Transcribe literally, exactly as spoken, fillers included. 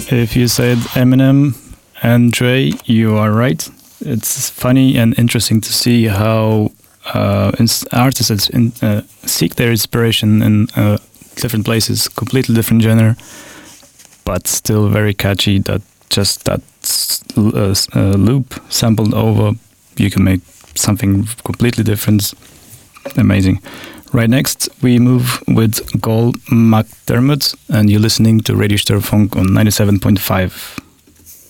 If you said Eminem and Dre, you are right. It's funny and interesting to see how uh, artists in, uh, seek their inspiration in uh, different places, completely different genre, but still very catchy. That just that uh, uh, loop sampled over, you can make something completely different. Amazing. Right next, we move with Gol McDermott, and you're listening to Radio Sterfunk on ninety-seven point five.